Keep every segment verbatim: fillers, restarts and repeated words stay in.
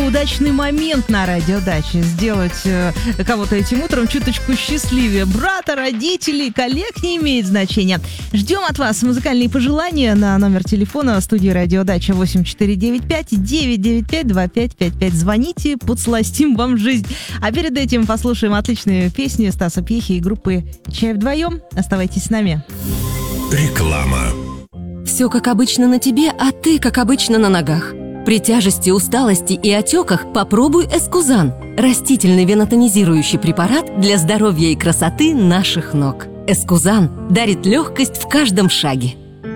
самый удачный момент на радиодаче. Сделать э, кого-то этим утром чуточку счастливее. Брата, родителей, коллег не имеет значения. Ждем от вас музыкальные пожелания на номер телефона студии радиодача восемь четыре девять пять девять девять пять два пять пять пять. Звоните, подсластим вам жизнь. А перед этим послушаем отличные песни Стаса Пьехи и группы «Чай вдвоем». Оставайтесь с нами. Реклама. Все как обычно на тебе, а ты как обычно на ногах. При тяжести, усталости и отеках попробуй Эскузан. Растительный венотонизирующий препарат для здоровья и красоты наших ног. Эскузан дарит легкость в каждом шаге.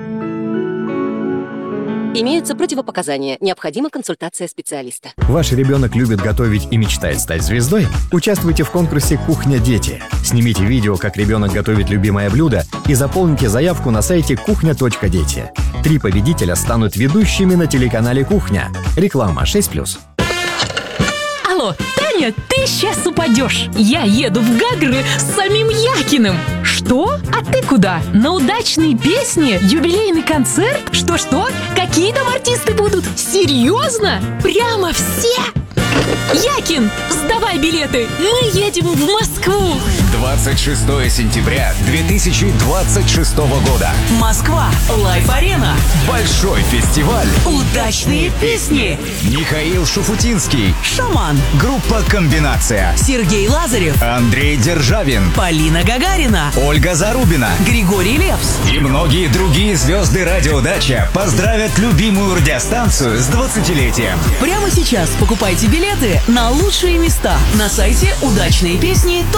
Имеются противопоказания. Необходима консультация специалиста. Ваш ребенок любит готовить и мечтает стать звездой? Участвуйте в конкурсе «Кухня Дети». Снимите видео, как ребенок готовит любимое блюдо, и заполните заявку на сайте кухня точка дети. Три победителя станут ведущими на телеканале «Кухня». Реклама шесть плюс. Алло, Таня, ты сейчас упадешь. Я еду в Гагры с самим Якиным. Что? А ты куда? На удачные песни? Юбилейный концерт? Что-что? Какие там артисты будут? Серьезно? Прямо все? Якин, сдавай билеты. Мы едем в Москву. двадцать шестого сентября две тысячи двадцать шестого года. Москва. Лайф-арена. Большой фестиваль. Удачные песни. Михаил Шуфутинский. Шаман. Группа «Комбинация». Сергей Лазарев. Андрей Державин. Полина Гагарина. Ольга Зарубина. Григорий Лепс. И многие другие звезды радиодача поздравят любимую радиостанцию с двадцатилетием. Прямо сейчас покупайте билеты на лучшие места на сайте удачные песни точка ру.